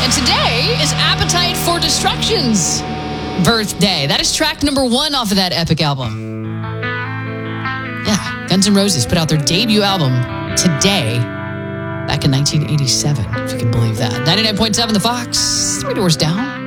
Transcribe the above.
And today is Appetite for Destruction's birthday. That is track number 1 off of that epic album. Yeah, Guns N' Roses put out their debut album today, back in 1987, if you can believe that. 99.7 The Fox, 3 doors down.